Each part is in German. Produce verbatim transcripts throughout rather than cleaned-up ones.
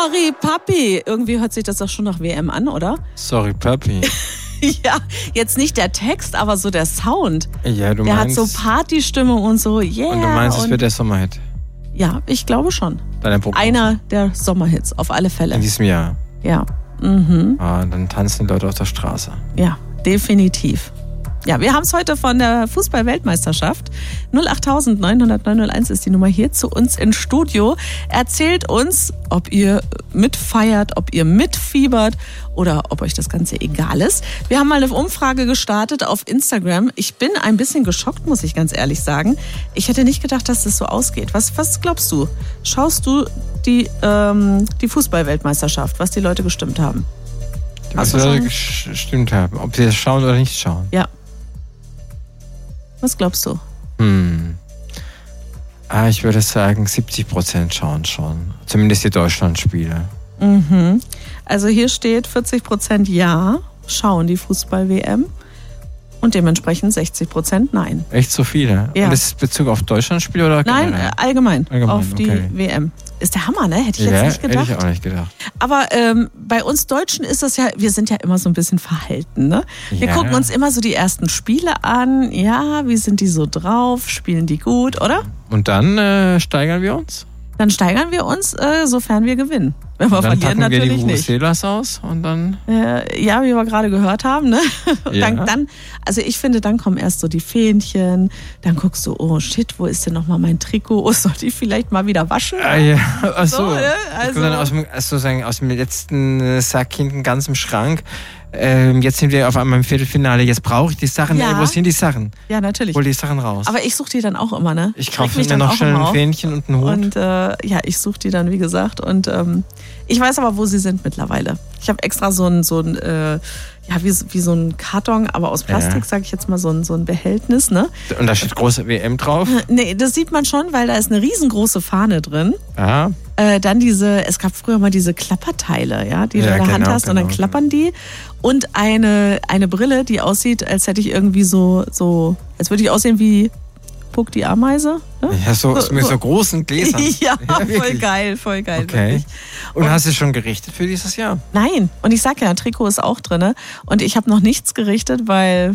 Sorry, Papi. Irgendwie hört sich das doch schon nach W M an, oder? Sorry, Papi. Ja, jetzt nicht der Text, aber so der Sound. Ja, du der meinst... hat so Partystimmung und so, yeah. Und du meinst, es wird der Sommerhit? Ja, ich glaube schon. Deine Prognose? Einer der Sommerhits, auf alle Fälle. In diesem Jahr? Ja. Mhm. Ah, dann tanzen die Leute auf der Straße. Ja, definitiv. Ja, wir haben es heute von der Fußball-Weltmeisterschaft. null acht neun null null neun null eins ist die Nummer hier zu uns ins Studio. Erzählt uns, ob ihr mitfeiert, ob ihr mitfiebert oder ob euch das Ganze egal ist. Wir haben mal eine Umfrage gestartet auf Instagram. Ich bin ein bisschen geschockt, muss ich ganz ehrlich sagen. Ich hätte nicht gedacht, dass das so ausgeht. Was, was glaubst du? Schaust du die, ähm, die Fußball-Weltmeisterschaft, was die Leute gestimmt haben? Was die Leute gestimmt haben, ob sie das schauen oder nicht schauen? Ja. Was glaubst du? Hm. Ah, ich würde sagen, siebzig Prozent schauen schon. Zumindest die Deutschlandspiele. Mhm. Also hier steht vierzig Prozent ja, schauen die Fußball-W M. Und dementsprechend sechzig Prozent nein. Echt so viele? Ja. Und das ist Bezug auf Deutschlandspiele oder Nein, generell? allgemein, allgemein auf die okay. W M. Ist der Hammer, ne? Hätte ich ja, jetzt nicht gedacht. Hätte ich auch nicht gedacht. Aber ähm, bei uns Deutschen ist das ja, wir sind ja immer so ein bisschen verhalten, ne? Wir Ja. gucken uns immer so die ersten Spiele an. Ja, wie sind die so drauf? Spielen die gut, oder? Und dann äh, steigern wir uns? Dann steigern wir uns, äh, sofern wir gewinnen. Wenn wir Und dann verlieren, packen wir natürlich die nicht. Vuvuzelas aus und dann... Äh, ja, wie wir gerade gehört haben, ne? Und Ja. dann, dann, also ich finde, dann kommen erst so die Fähnchen, dann guckst du, oh shit, wo ist denn nochmal mein Trikot? Oh, soll ich vielleicht mal wieder waschen? Ah, ja. Achso. So, ne? Also, Also- dann aus dem, sozusagen aus dem letzten äh, Sack hinten ganz im Schrank. Ähm, jetzt sind wir auf einmal im Viertelfinale. Jetzt brauche ich die Sachen. Ja. Ey, wo sind die Sachen? Ja, natürlich. Hol die Sachen raus. Aber ich suche die dann auch immer, ne? ich Reg kaufe mich mir dann noch auch schnell immer ein auf. Fähnchen und einen Hut. Und äh, ja, ich suche die dann, wie gesagt. Und ähm, ich weiß aber, wo sie sind mittlerweile. Ich habe extra so ein, so ein äh, ja, wie, wie so ein Karton, aber aus Plastik, Ja. sage ich jetzt mal, so ein, so ein Behältnis, ne? Und da steht große W M drauf. Nee, das sieht man schon, weil da ist eine riesengroße Fahne drin. Ja. Äh, dann diese, es gab früher mal diese Klapperteile, ja, die Ja, du in der genau, Hand hast und dann genau, klappern die. Und eine, eine Brille, die aussieht, als hätte ich irgendwie so, so, als würde ich aussehen wie Puck die Ameise. Ne? Ja, so, mit so großen Gläsern. Ja, voll wirklich. geil, voll geil. Okay. Wirklich. Und hast du schon gerichtet für dieses Jahr? Nein, und ich sag ja, ein Trikot ist auch drin. Und ich habe noch nichts gerichtet, weil,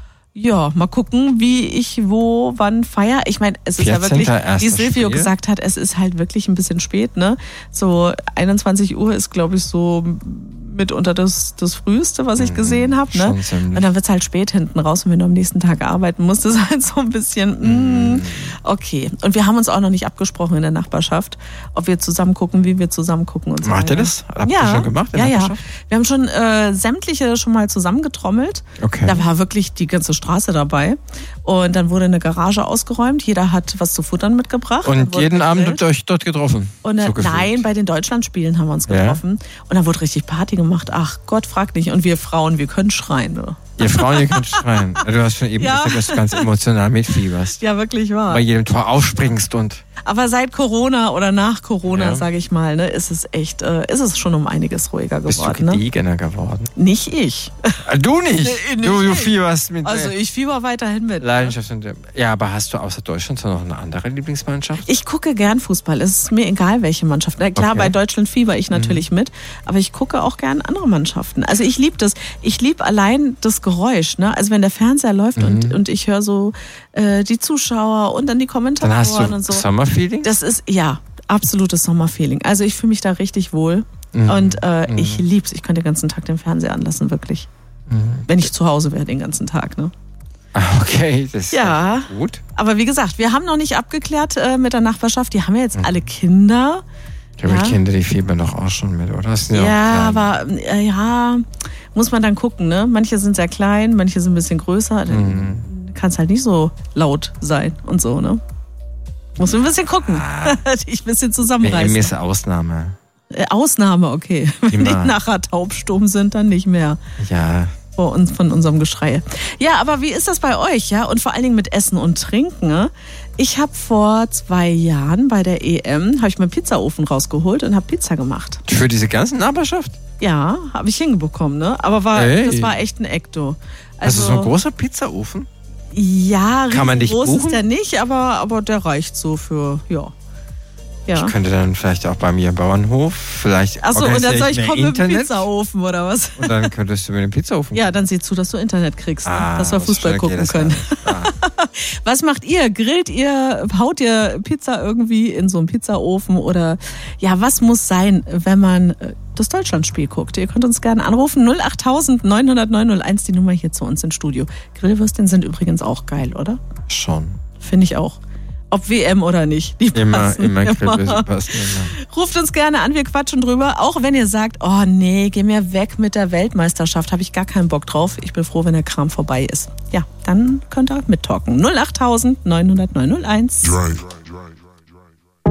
ja, mal gucken, wie ich wo, wann feier. Ich meine, es ist ja wirklich, vierzehnter wie Silvio Spiel. gesagt hat, es ist halt wirklich ein bisschen spät, ne? So einundzwanzig Uhr ist, glaube ich, so mitunter das, das Früheste, was ich gesehen habe, ne? Schon ziemlich. Und dann wird's halt spät hinten raus und wenn du am nächsten Tag arbeiten musst, ist halt so ein bisschen, mm, okay. Und wir haben uns auch noch nicht abgesprochen in der Nachbarschaft, ob wir zusammen gucken, wie wir zusammen gucken und so. Macht ihr weiter. das? Habt ja, ihr schon gemacht? in ja, der ja. Nachbarschaft? Wir haben schon äh, sämtliche schon mal zusammengetrommelt. Okay. Da war wirklich die ganze Straße dabei. Und dann wurde eine Garage ausgeräumt. Jeder hat was zu futtern mitgebracht. Dann Und wurde jeden Abend gegrillt. habt ihr euch dort getroffen? Und dann, So gefühlt. nein, bei den Deutschlandspielen haben wir uns Ja? getroffen. Und dann wurde richtig Party gemacht. Ach Gott, frag nicht. Und wir Frauen, wir können schreien. Ne? Ihr Frauen, ihr könnt schreien. Du hast schon eben Ja. gesagt, dass du ganz emotional mitfieberst. Ja, wirklich wahr. Bei jedem Tor aufspringst und... Aber seit Corona oder nach Corona, Ja. sage ich mal, ne, ist es echt, äh, ist es schon um einiges ruhiger Bist du geworden. Ne? gediegener geworden? Nicht ich. Ah, du nicht! Nee, nicht du, du ich. fieberst mit Also äh, ich fieber weiterhin mit. Leidenschaft. Und, äh, ja, aber hast du außer Deutschland so noch eine andere Lieblingsmannschaft? Ich gucke gern Fußball. Es ist mir egal, welche Mannschaft. Na klar, Okay. bei Deutschland fieber ich natürlich mit, aber ich gucke auch gern andere Mannschaften. Also ich liebe das. Ich liebe allein das Geräusch. Ne? Also wenn der Fernseher läuft und, und ich höre so äh, die Zuschauer und dann die Kommentatoren Dann hast du und so. Sommerfeeling? Das ist, ja, absolutes Sommerfeeling. Also ich fühle mich da richtig wohl. Mhm. Und äh, ich lieb's. Ich könnte den ganzen Tag den Fernseher anlassen, wirklich. Wenn ich zu Hause wäre den ganzen Tag, ne? Ah, okay, das ist Ja. gut. Aber wie gesagt, wir haben noch nicht abgeklärt äh, mit der Nachbarschaft. Die haben ja jetzt alle Kinder. Ich glaube, Ja. ich kenne die Fiebern doch auch schon mit, oder? Das sind Ja, auch klein. aber äh, ja, muss man dann gucken, ne? Manche sind sehr klein, manche sind ein bisschen größer. Dann Mhm. kann es halt nicht so laut sein und so, ne? Muss man ein bisschen gucken. Dich ein bisschen Nee, zusammenreißen. mir ist eine Ausnahme. Äh, Ausnahme, okay. Wenn Immer. die nachher taubstumm sind, dann nicht mehr. Ja, Vor uns, von unserem Geschrei. Ja, aber wie ist das bei euch, ja? Und vor allen Dingen mit Essen und Trinken, ne? Ich habe vor zwei Jahren bei der E M, habe ich meinen Pizzaofen rausgeholt und habe Pizza gemacht. für diese ganze Nachbarschaft? Ja, habe ich hinbekommen, ne? Aber war, Ey. das war echt ein Ekto. Also, so ein großer Pizzaofen? Ja, Kann man dich groß buchen? ist der nicht, aber, aber der reicht so für, ja. Ja. Ich könnte dann vielleicht auch bei mir im Bauernhof vielleicht. Achso, und dann soll ich kommen mit dem Internet. Pizzaofen oder was? Und dann könntest du mit dem Pizzaofen. Ja, dann sieh zu, dass du Internet kriegst, ne? Ah, dass wir Fußball gucken können. Ah. Was macht ihr? Grillt ihr? Haut ihr Pizza irgendwie in so einen Pizzaofen? Oder ja, was muss sein, wenn man das Deutschlandspiel guckt? Ihr könnt uns gerne anrufen. null acht neun null null neun null eins, die Nummer hier zu uns ins Studio. Grillwürstchen sind übrigens auch geil, oder? Schon. Finde ich auch. Ob W M oder nicht. Die immer, passen immer immer. Grillwürstchen passen immer. Ruft uns gerne an, wir quatschen drüber. Auch wenn ihr sagt, oh nee, geh mir weg mit der Weltmeisterschaft, habe ich gar keinen Bock drauf. Ich bin froh, wenn der Kram vorbei ist. Ja, dann könnt ihr mittalken. null acht neun null null neun null eins. Drei.